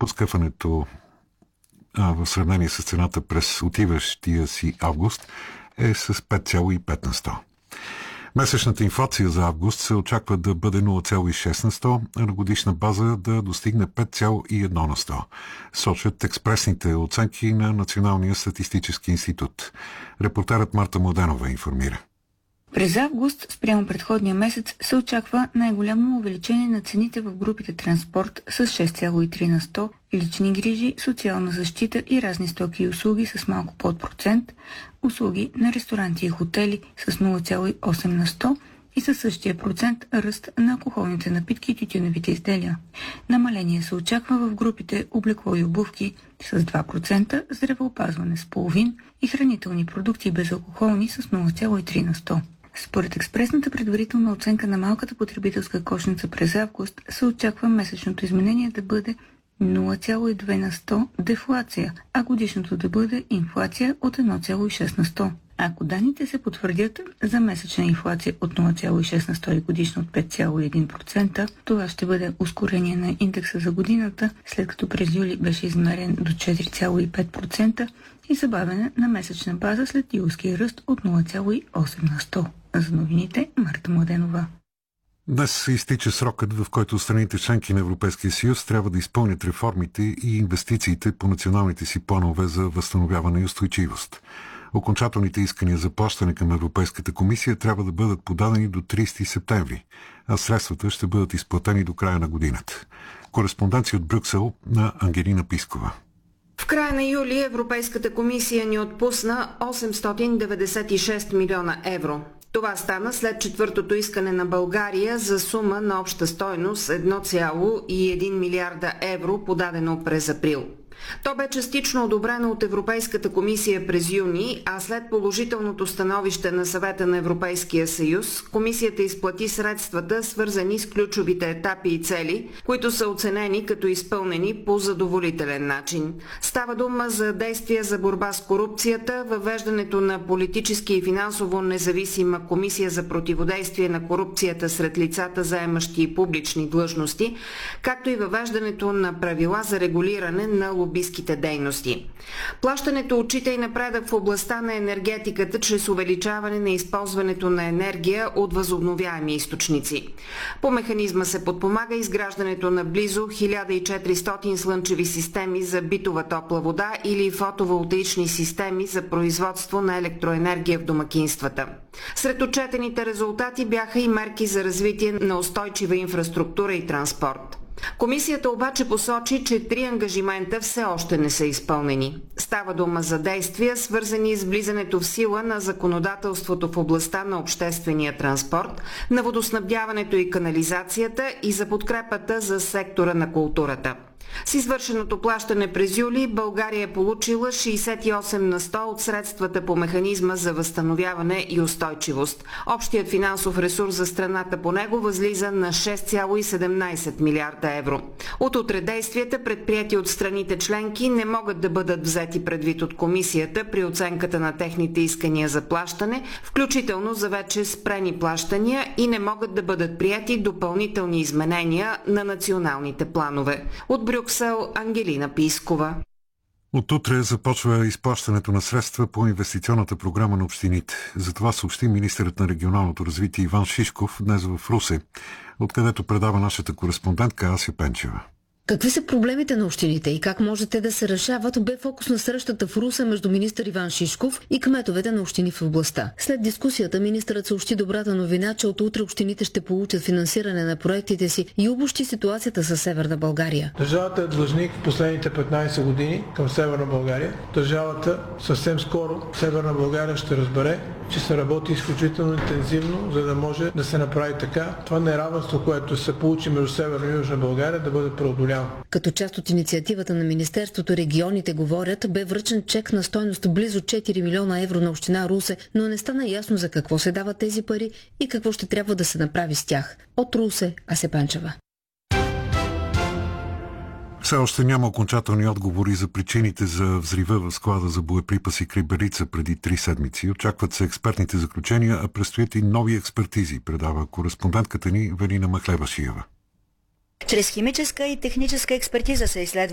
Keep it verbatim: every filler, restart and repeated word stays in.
поскъпването а, в сравнение с цената през отиващия си август е с пет цяло и пет на сто. Месечната инфлация за август се очаква да бъде нула цяло и шест на сто, а на годишна база да достигне пет цяло и едно на сто. Сочат експресните оценки на Националния статистически институт. Репортерът Марта Младенова информира. През август, спрямо предходния месец, се очаква най-голямо увеличение на цените в групите транспорт с шест цяло и три на сто, лични грижи, социална защита и разни стоки и услуги с малко под процент, услуги на ресторанти и хотели с нула цяло и осем на сто и със същия процент ръст на алкохолните напитки и тютюневите изделия. Намаление се очаква в групите облекло и обувки с два процента, здравеопазване с половин и хранителни продукти безалкохолни с нула цяло и три на сто. Според експресната предварителна оценка на малката потребителска кошница през август се очаква месечното изменение да бъде нула цяло и две на сто дефлация, а годишното да бъде инфлация от едно цяло и шест на сто. Ако данните се потвърдят за месечна инфлация от нула цяло и шест на сто и годишно от пет цяло и един процента, това ще бъде ускорение на индекса за годината, след като през юли беше измерен до четири цяло и пет процента и забавяне на месечна база след юлския ръст от нула цяло и осем на сто. За новините, Марта Младенова. Днес се изтича срокът, в който страните членки на Европейския съюз трябва да изпълнят реформите и инвестициите по националните си планове за възстановяване и устойчивост. Окончателните искания за плащане към Европейската комисия трябва да бъдат подадени до тридесети септември, а средствата ще бъдат изплатени до края на годината. Кореспонденция от Брюксел на Ангелина Пискова. В края на юли Европейската комисия ни отпусна осемстотин деветдесет и шест милиона евро. Това стана след четвъртото искане на България за сума на обща стойност едно цяло и един милиарда евро, подадено през април. То бе частично одобрено от Европейската комисия през юни, а след положителното становище на Съвета на Европейския съюз, комисията изплати средствата, свързани с ключовите етапи и цели, които са оценени като изпълнени по задоволителен начин. Става дума за действия за борба с корупцията, въвеждането на политически и финансово независима комисия за противодействие на корупцията сред лицата, заемащи публични длъжности, както и въвеждането на правила за регулиране на лобистките дейности. Плащането отчита и напредък в областта на енергетиката чрез увеличаване на използването на енергия от възобновяеми източници. По механизма се подпомага изграждането на близо хиляда и четиристотин слънчеви системи за битова топла вода или фотоволтаични системи за производство на електроенергия в домакинствата. Сред отчетените резултати бяха и мерки за развитие на устойчива инфраструктура и транспорт. Комисията обаче посочи, че три ангажимента все още не са изпълнени. Става дума за действия, свързани с влизането в сила на законодателството в областта на обществения транспорт, на водоснабдяването и канализацията и за подкрепата за сектора на културата. С извършеното плащане през юли България е получила шейсет и осем на сто от средствата по механизма за възстановяване и устойчивост. Общият финансов ресурс за страната по него възлиза на шест цяло и седемнадесет милиарда евро. От утре действията, предприети от страните членки, не могат да бъдат взети предвид от комисията при оценката на техните искания за плащане, включително за вече спрени плащания, и не могат да бъдат приети допълнителни изменения на националните планове. От Брюксел, Ангелина Пискова. От утре започва изплащането на средства по инвестиционната програма на общините. За това съобщи министърът на регионалното развитие Иван Шишков днес в Русе, откъдето предава нашата кореспондентка Ася Пенчева. Какви са проблемите на общините и как може те да се решават, бе фокус на срещата в Русе между министър Иван Шишков и кметовете на общини в областта. След дискусията министърът съобщи добрата новина, че от утре общините ще получат финансиране на проектите си и обобщи ситуацията със Северна България. Държавата е длъжник в последните петнадесет години към Северна България. Държавата съвсем скоро Северна България ще разбере, че се работи изключително интензивно, за да може да се направи така това неравенство, което се получи между Северна и Южна България, да бъде преодоляно. Като част от инициативата на Министерството регионите говорят, бе връчен чек на стойност близо четири милиона евро на община Русе, но не стана ясно за какво се дават тези пари и какво ще трябва да се направи с тях. От Русе, Ася Пенчева. Все още няма окончателни отговори за причините за взрива в склада за боеприпаси край Белица преди три седмици. Очакват се експертните заключения, а предстоят и нови експертизи, предава кореспондентката ни Велина Махлева-Шиева. Чрез химическа и техническа експертиза се изследва